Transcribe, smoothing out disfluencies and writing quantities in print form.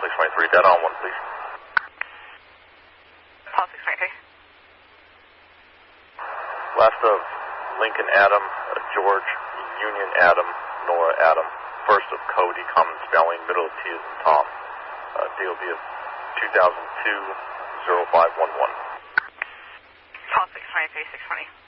623, dead on 1, please. Paul 623. Last of Lincoln Adam, George, Union Adam, Nora Adam. First of Cody, common spelling, middle of T as in Tom. DOB of 2002-0511. Paul 623, 620.